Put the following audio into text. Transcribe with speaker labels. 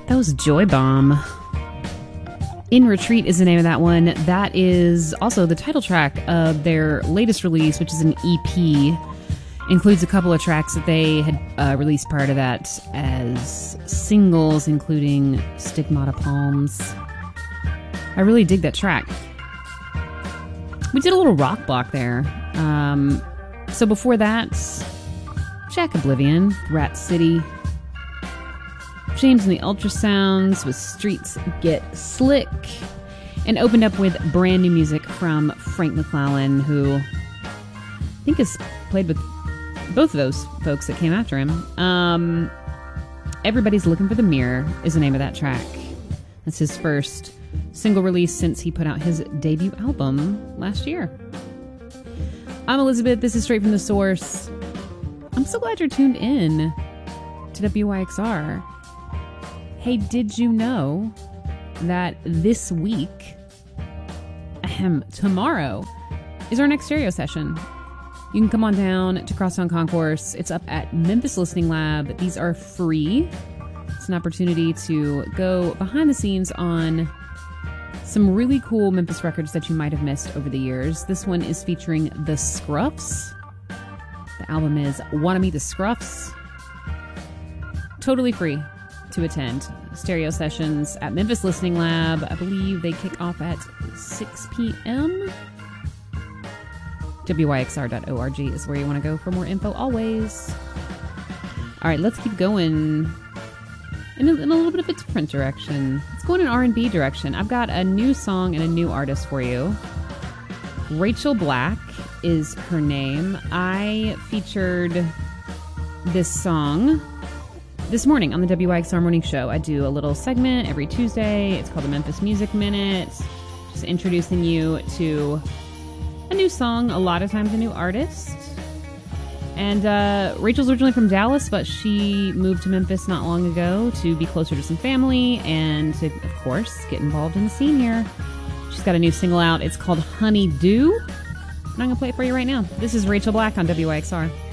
Speaker 1: That was Joy Bomb. In Retreat is the name of that one. That is also the title track of their latest release, which is an EP. Includes a couple of tracks that they had released prior to that as singles, including Stigmata Palms. I really dig that track. We did a little rock block there. So before that, Jack Oblivion, Rat City. James and the Ultrasounds with Streets Get Slick. And opened up with brand new music from Frank McClellan, who I think has played with both of those folks that came after him. Everybody's Looking for the Mirror is the name of that track. That's his first single release since he put out his debut album last year. I'm Elizabeth. This is Straight from the Source. I'm so glad you're tuned in to WYXR. Hey, did you know that this week, tomorrow, is our next stereo session? You can come on down to Crosstown Concourse. It's up at Memphis Listening Lab. These are free. It's an opportunity to go behind the scenes on some really cool Memphis records that you might have missed over the years. This one is featuring The Scruffs. The album is Wanna Meet the Scruffs. Totally free to attend. Stereo sessions at Memphis Listening Lab. I believe they kick off at 6 p.m. WYXR.org is where you want to go for more info always. All right, let's keep going in a little bit of a different direction. Let's go in an R&B direction. I've got a new song and a new artist for you. Rachel Black is her name. I featured this song this morning on the WYXR Morning Show. I do a little segment every Tuesday. It's called the Memphis Music Minute. Just introducing you to a new song, a lot of times a new artist. And Rachel's originally from Dallas, but she moved to Memphis not long ago to be closer to some family and to, of course, get involved in the scene here. She's got a new single out. It's called Honey Dew. And I'm going to play it for you right now. This is Rachel Black on WYXR.